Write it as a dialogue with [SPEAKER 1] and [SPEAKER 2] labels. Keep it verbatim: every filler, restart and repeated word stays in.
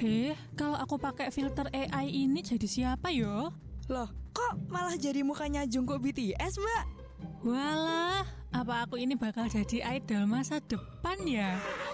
[SPEAKER 1] Eh, kalau aku pakai filter A I ini jadi siapa yo?
[SPEAKER 2] Loh, kok malah jadi mukanya Jungkook B T S, Mbak?
[SPEAKER 1] Walah, apa aku ini bakal jadi idol masa depan ya?